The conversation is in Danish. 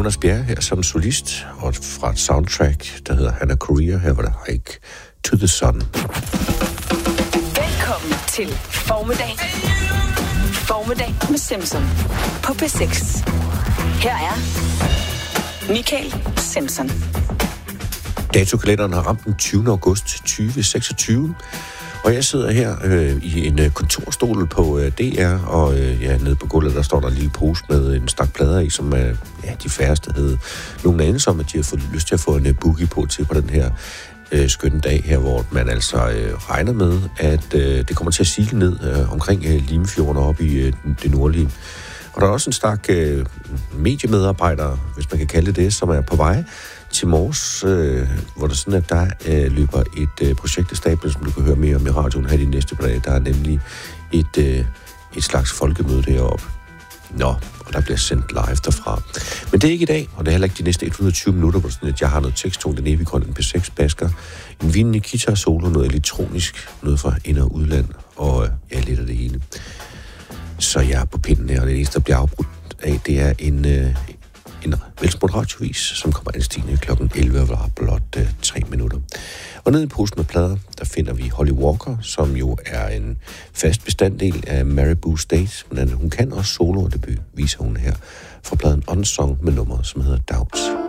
Jonas Bjerre her som solist, og fra et soundtrack, der hedder Hannah Korea. Her var det Hike to the Sun. Velkommen til Formiddag. Formiddag med Simpson på P6. Her er Michael Simpson. Datokalenderen har ramt den 20. august 2026, og jeg sidder her i en kontorstol på DR, og nede på gulvet, der står der en lille pose med en stak plader i, som de færreste havde nogen anelse om, at de har fået lyst til at få en boogie på den her skønne dag her, hvor man altså regner med, at det kommer til at sile ned omkring Limfjorden op i det nordlige. Og der er også en stak mediemedarbejdere, hvis man kan kalde det, som er på vej til Mors, hvor der sådan, at der løber et projekt i stablen, som du kan høre mere om i radioen her de næste par dage. Der er nemlig et slags folkemøde deroppe. Nå, og der bliver sendt live derfra. Men det er ikke i dag, og det er heller ikke de næste 120 minutter, hvor sådan, at jeg har noget teksttone, den evig grøn, en P6 basker, en vindende guitar solo, noget elektronisk, noget fra ind- og udland, og lidt af det hele. Så jeg er på pinden her, og det eneste, der bliver afbrudt af, det er en velsmurt radiovis, som kommer anstigende kl. 11 og var blot 3 minutter. Og nede i posen med plader, der finder vi Holly Walker, som jo er en fast bestanddel af Maribou State, men hun kan også solo, og det viser hun her fra pladen Unsung med nummeret, som hedder Doubts.